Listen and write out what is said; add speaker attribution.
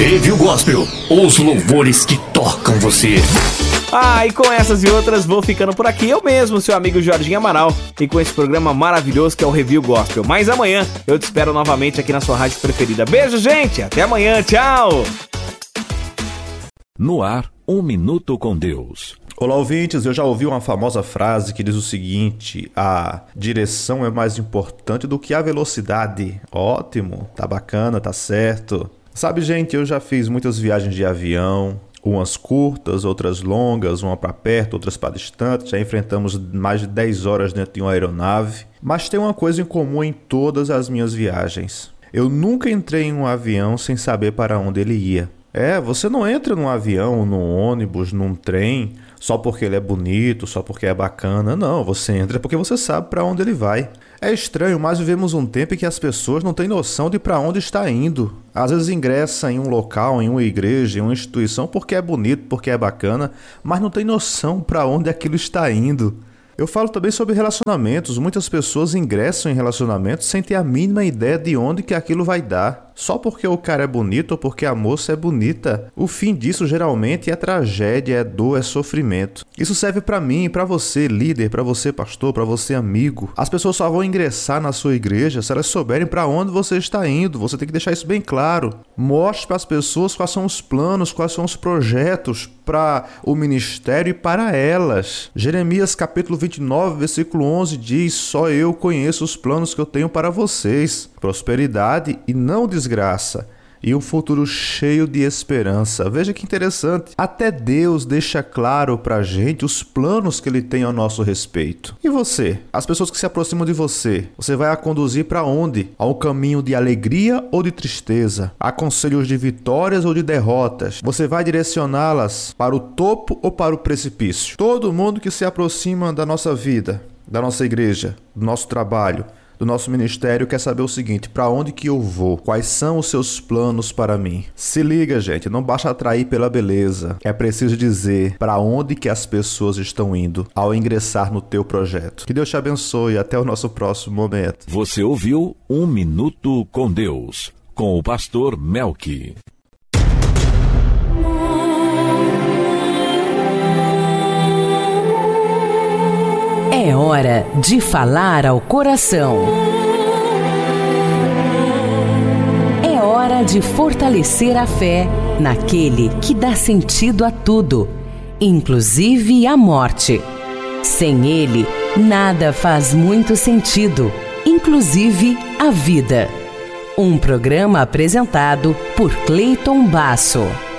Speaker 1: Review Gospel, os louvores que tocam você.
Speaker 2: E com essas e outras vou ficando por aqui, eu mesmo, seu amigo Jorginho Amaral, e com esse programa maravilhoso que é o Review Gospel. Mas amanhã eu te espero novamente aqui na sua rádio preferida. Beijo, gente, até amanhã, tchau!
Speaker 3: No ar, 1 minuto com Deus.
Speaker 4: Olá, ouvintes, eu já ouvi uma famosa frase que diz o seguinte: a direção é mais importante do que a velocidade. Ótimo, tá bacana, tá certo. Sabe, gente, eu já fiz muitas viagens de avião, umas curtas, outras longas, uma para perto, outras para distante. Já enfrentamos mais de 10 horas dentro de uma aeronave. Mas tem uma coisa em comum em todas as minhas viagens. Eu nunca entrei em um avião sem saber para onde ele ia. Você não entra num avião, num ônibus, num trem, só porque ele é bonito, só porque é bacana. Não, você entra porque você sabe para onde ele vai. É estranho, mas vivemos um tempo em que as pessoas não têm noção de para onde está indo. Às vezes ingressa em um local, em uma igreja, em uma instituição porque é bonito, porque é bacana, mas não tem noção para onde aquilo está indo. Eu falo também sobre relacionamentos. Muitas pessoas ingressam em relacionamentos sem ter a mínima ideia de onde que aquilo vai dar. Só porque o cara é bonito ou porque a moça é bonita. O fim disso geralmente é tragédia, é dor, é sofrimento. Isso serve pra mim, pra você líder, pra você pastor, pra você amigo. As pessoas só vão ingressar na sua igreja se elas souberem pra onde você está indo. Você tem que deixar isso bem claro. Mostre para as pessoas quais são os planos, quais são os projetos para o ministério e para elas. Jeremias capítulo 29, versículo 11 diz: só eu conheço os planos que eu tenho para vocês. Prosperidade e não desgraça, e um futuro cheio de esperança. Veja que interessante. Até Deus deixa claro pra gente os planos que Ele tem ao nosso respeito. E você? As pessoas que se aproximam de você, você vai a conduzir para onde? A um caminho de alegria ou de tristeza? A conselhos de vitórias ou de derrotas? Você vai direcioná-las para o topo ou para o precipício? Todo mundo que se aproxima da nossa vida, da nossa igreja, do nosso trabalho, do nosso ministério quer saber o seguinte: para onde que eu vou? Quais são os seus planos para mim? Se liga, gente, não basta atrair pela beleza. É preciso dizer para onde que as pessoas estão indo ao ingressar no teu projeto. Que Deus te abençoe e até o nosso próximo momento.
Speaker 3: Você ouviu 1 Minuto com Deus, com o pastor Melqui.
Speaker 5: É hora de falar ao coração. É hora de fortalecer a fé naquele que dá sentido a tudo, inclusive a morte. Sem ele, nada faz muito sentido, inclusive a vida. Um programa apresentado por Cleiton Basso.